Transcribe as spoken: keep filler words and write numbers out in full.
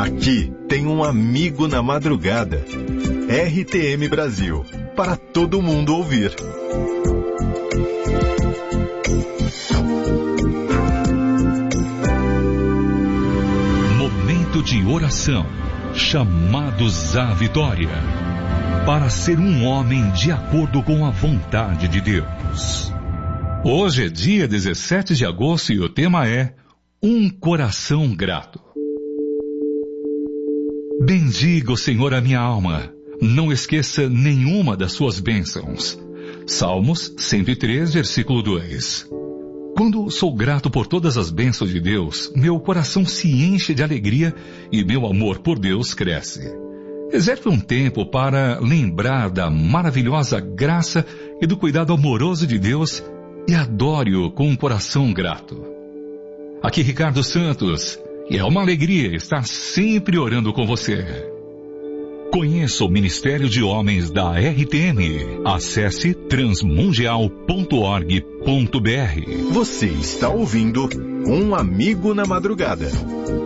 Aqui tem um amigo na madrugada. R T M Brasil, para todo mundo ouvir. Momento de oração, chamados à vitória, para ser um homem de acordo com a vontade de Deus. Hoje é dia dezessete de agosto e o tema é Um Coração Grato. Bendiga o Senhor a minha alma, não esqueça nenhuma das suas bênçãos. Salmos cento e três, versículo dois. Quando sou grato por todas as bênçãos de Deus, meu coração se enche de alegria e meu amor por Deus cresce. Reserve um tempo para lembrar da maravilhosa graça e do cuidado amoroso de Deus e adore-o com um coração grato. Aqui Ricardo Santos, e é uma alegria estar sempre orando com você. Conheça o Ministério de Homens da R T M. Acesse transmundial ponto org ponto br. Você está ouvindo Um Amigo na Madrugada.